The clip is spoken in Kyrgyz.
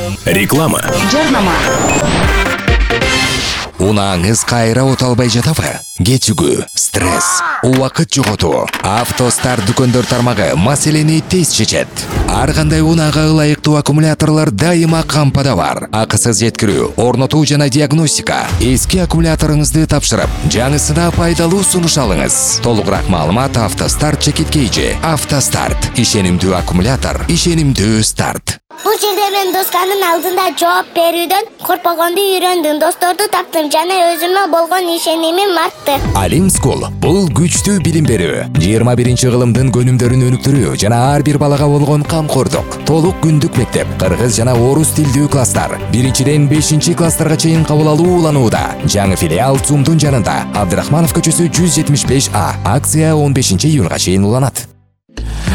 Реклама. Жарнама. Унааңыз кайра оталбай жатабы? Кечүгүү, стресс, убакыт жоготуу. Автостар дүкөндөр тармагы маселени тез чечет. Ар кандай унаага ылайыктуу аккумуляторлор дайыма кампада бар. Акысыз жеткирүү, орнотуу жана диагностика. Эски аккумуляторуңузду тапшырып, жаңысына пайдалуу сунуш алыңыз. Толугураак маалымат Автостарт чекиткейжи. Автостарт. Ишенимдүү аккумулятор, ишенимдүү старт. Бул жерде мен досканын алдында жооп берүүдөн коркпогонду үйрөндүм. Досторду таптым жана өзүмө болгон ишенимим артты. Алим School бул күчтүү билим берүү, 21 кылымдын көнүмдөрүн өнүктүрүү жана ар бир балага болгон камкордук. Толук күндүк мектеп, кыргыз жана орус тилдүү класстар. 1-ден 5 класстарга чейин кабыл алуу уланууда. Жаңы филиал ЦУМдун жанында, Абдрахманов көчөсү 175А. Акция 15 июнга чейин уланат.